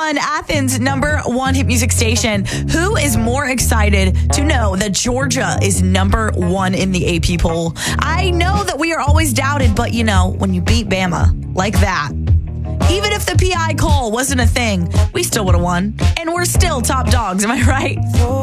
on Athens' number one hit music station. Who is more excited to know that Georgia is number one in the AP poll? I know that we are always doubted, but when you beat Bama like that, even if the PI call wasn't a thing, we still would have won. And we're still top dogs, am I right?